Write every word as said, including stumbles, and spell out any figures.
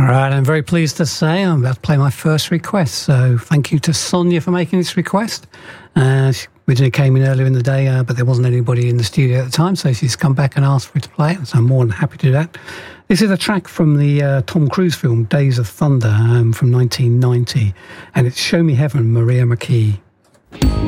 All right, I'm very pleased to say I'm about to play my first request. So thank you to Sonia for making this request. Uh, she originally came in earlier in the day, uh, but there wasn't anybody in the studio at the time, so she's come back and asked for me to play it, so I'm more than happy to do that. This is a track from the uh, Tom Cruise film Days of Thunder um, from nineteen ninety, and it's Show Me Heaven, Maria McKee.